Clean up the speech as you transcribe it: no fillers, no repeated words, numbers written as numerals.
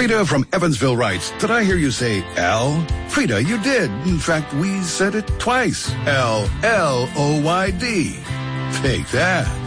Frida from Evansville writes, did I hear you say L? Frida, you did. In fact, we said it twice. L-L-O-Y-D. Take that.